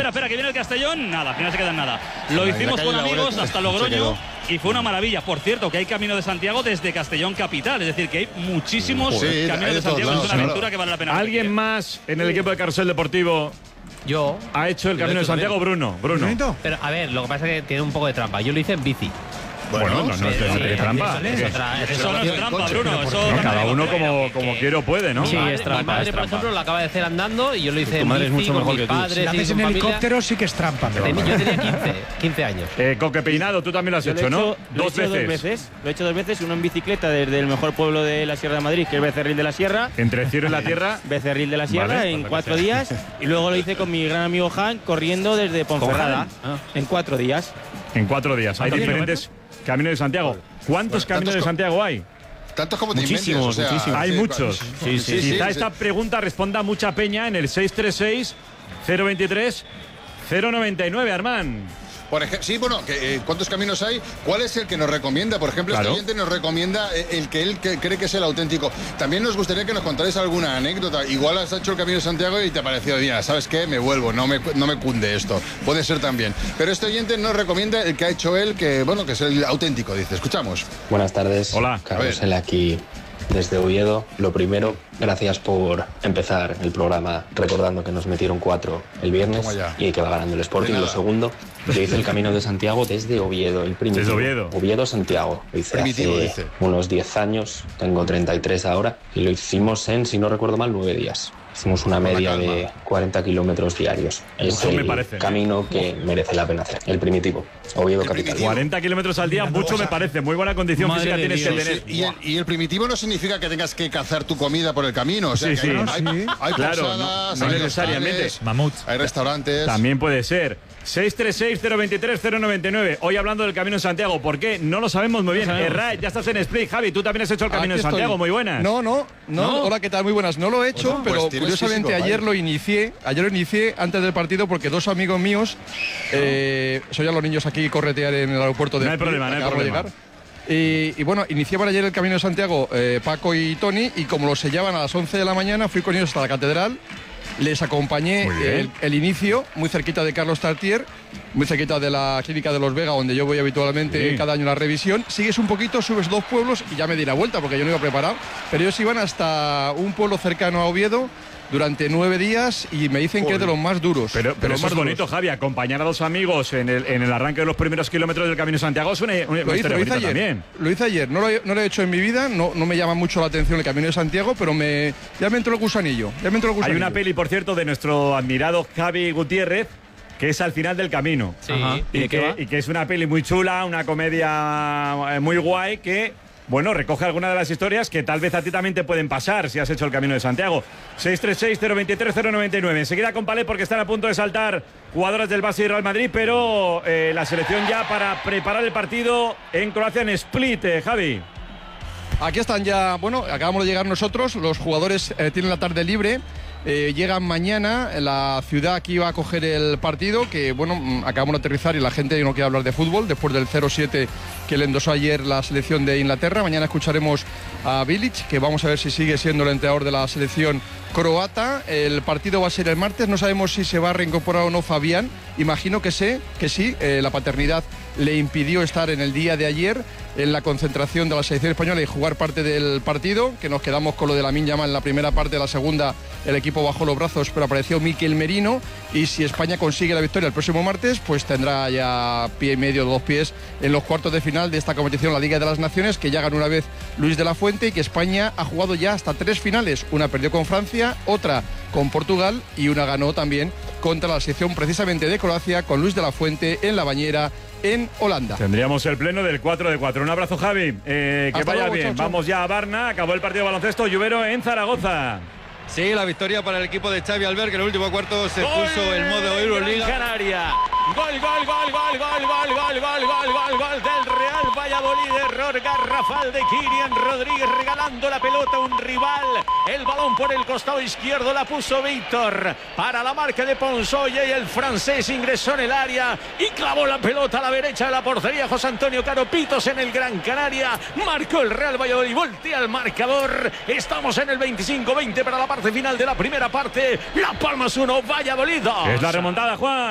espera, que viene el Castellón. Nada, al final se queda en nada. Lo hicimos con amigos hasta Logroño y fue una maravilla. Por cierto, que hay Camino de Santiago desde Castellón capital, es decir, que hay muchísimos caminos de Santiago. Es una aventura que vale la pena. ¿Alguien más en el equipo de Carrusel Deportivo ha hecho el Camino de Santiago? Bruno. Pero a ver, lo que pasa es que tiene un poco de trampa. Yo lo hice en bici. Bueno, no es trampa. Eso no es trampa, Bruno. Cada uno como quiere o puede, ¿no? Sí, es trampa. Mi madre, por ejemplo, lo acaba de hacer andando y yo lo hice en bici con mis padres. Si lo haces en helicóptero sí que es trampa. Yo tenía 15 años. Coque Peinado, tú también lo has hecho, ¿no? Dos veces. Lo he hecho 2 veces, uno en bicicleta desde el mejor pueblo de la Sierra de Madrid, que es Becerril de la Sierra. Entre Cielo y la Tierra. Becerril de la Sierra, en 4 días. Y luego lo hice con mi gran amigo Han, corriendo desde Ponferrada, en 4 días. En 4 días. Hay diferentes Caminos de Santiago. ¿Cuántos Caminos de Santiago hay? Tantos como muchísimos. Hay muchos. Quizá esta pregunta responda a mucha peña en el 636-023-099, Armán. Por ejemplo, sí, bueno, ¿cuántos caminos hay? ¿Cuál es el que nos recomienda? Por ejemplo, este oyente nos recomienda el que él cree que es el auténtico. También nos gustaría que nos contarais alguna anécdota. Igual has hecho el Camino de Santiago y te ha parecido, mira, ¿sabes qué? Me vuelvo, no me cunde esto. Puede ser también. Pero este oyente nos recomienda el que ha hecho él, que es el auténtico, dice. Escuchamos. Buenas tardes. Hola. Carlos aquí desde Oviedo. Lo primero, gracias por empezar el programa recordando que nos metieron 4 el viernes y que va ganando el Sporting. Lo segundo, yo hice el Camino de Santiago desde Oviedo, el primitivo. Desde Oviedo. Oviedo-Santiago. Lo hice hace unos 10 años, tengo 33 ahora, y lo hicimos en, si no recuerdo mal, 9 días. Hicimos una media de 40 kilómetros diarios. Es el camino que merece la pena hacer. El primitivo. Oviedo capital. 40 kilómetros al día, mucho me parece. Muy buena condición física tienes que tener. Y el primitivo no significa que tengas que cazar tu comida por el camino. O sea, hay posadas, no necesariamente. Mamuts. Hay restaurantes. También puede ser. 636-023-099. Hoy hablando del Camino de Santiago. ¿Por qué? No lo sabemos muy bien. Ray, ya estás en Split. Javi, tú también has hecho el Camino de Santiago. Muy buenas. No. Hola, ¿qué tal? Muy buenas. No lo he hecho, pero curiosamente ayer lo inicié antes del partido porque 2 amigos míos, soy a los niños aquí corretear en el aeropuerto de... No hay problema. Llegar. Y bueno, iniciaban ayer el Camino de Santiago Paco y Tony, y como lo sellaban a las 11 de la mañana, fui con ellos hasta la catedral. Les acompañé el inicio, muy cerquita de Carlos Tartier, muy cerquita de la clínica de Los Vega, donde yo voy habitualmente cada año a la revisión. Sigues un poquito, subes 2 pueblos y ya me di la vuelta porque yo no iba preparado. Pero ellos iban hasta un pueblo cercano a Oviedo durante 9 días y me dicen que es de los más duros. Pero eso es bonito, Javi, acompañar a 2 amigos en el arranque de los primeros kilómetros del Camino de Santiago es una historia bonita también. Lo hice ayer, no lo he hecho en mi vida, no me llama mucho la atención el Camino de Santiago, pero ya me entró el gusanillo. Hay una peli, por cierto, de nuestro admirado Javi Gutiérrez, que es Al final del camino. Sí. Y que es una peli muy chula, una comedia muy guay que... Bueno, recoge algunas de las historias que tal vez a ti también te pueden pasar si has hecho el Camino de Santiago. 636-023-099. Enseguida con Palé porque están a punto de saltar jugadoras del Barça y Real Madrid, pero la selección ya para preparar el partido en Croacia en Split, Javi. Aquí están ya, acabamos de llegar nosotros, los jugadores tienen la tarde libre. Llegan mañana, la ciudad aquí va a coger el partido, que acabamos de aterrizar y la gente no quiere hablar de fútbol después del 0-7 que le endosó ayer la selección de Inglaterra. Mañana escucharemos a Bilic, que vamos a ver si sigue siendo el entrenador de la selección croata. El partido va a ser el martes, no sabemos si se va a reincorporar o no Fabián. Imagino que sí, la paternidad le impidió estar en el día de ayer en la concentración de la selección española y jugar parte del partido, que nos quedamos con lo de Lamine Yamal en la primera parte. La segunda el equipo bajó los brazos, pero apareció Mikel Merino, y si España consigue la victoria el próximo martes, pues tendrá ya pie y medio, 2 pies en los cuartos de final de esta competición, la Liga de las Naciones, que ya ganó una vez Luis de la Fuente, y que España ha jugado ya hasta 3 finales. Una perdió con Francia, otra con Portugal y una ganó también contra la selección precisamente de Croacia con Luis de la Fuente en la bañera en Holanda. Tendríamos el pleno del 4 de 4. Un abrazo, Javi. Que vaya luego, bien. Chau. Vamos ya a Varna. Acabó el partido de baloncesto. Lluvero en Zaragoza. Sí, la victoria para el equipo de Xavi Albert, que en el último cuarto se puso el modo Euroliga. Canaria. Gol del Real Valladolid. Error garrafal de Kylian Rodríguez, regalando la pelota a un rival. El balón por el costado izquierdo la puso Víctor para la marca de Ponsoye, y el francés ingresó en el área y clavó la pelota a la derecha de la portería. José Antonio Caro Pitos en el Gran Canaria. Marcó el Real Valladolid, voltea el marcador. Estamos en el 25-20 para la parte final de la primera parte. La Palmas 1, Valladolid 2. Es la remontada, Juan.